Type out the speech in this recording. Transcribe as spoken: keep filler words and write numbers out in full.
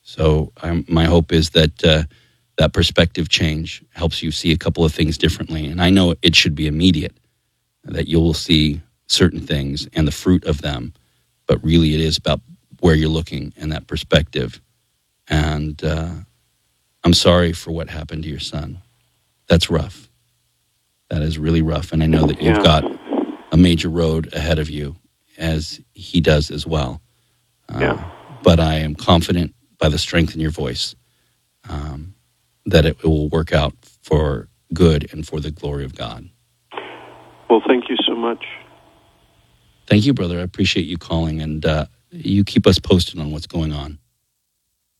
So um, my hope is that uh, that perspective change helps you see a couple of things differently. And I know it should be immediate, that you will see certain things and the fruit of them. But really it is about where you're looking and that perspective. And uh, I'm sorry for what happened to your son. That's rough. That is really rough. And I know that you've Yeah. got a major road ahead of you, as he does as well. Uh, Yeah. But I am confident by the strength in your voice um, that it will work out for good and for the glory of God. Well, thank you so much. Thank you, brother. I appreciate you calling, and uh, you keep us posted on what's going on.